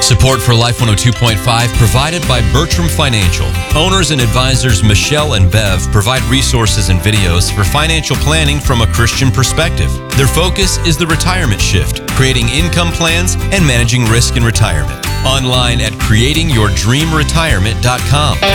Support for Life 102.5 provided by Bertram Financial. Owners and advisors Michelle and Bev provide resources and videos for financial planning from a Christian perspective. Their focus is the retirement shift, creating income plans and managing risk in retirement. Online at creatingyourdreamretirement.com.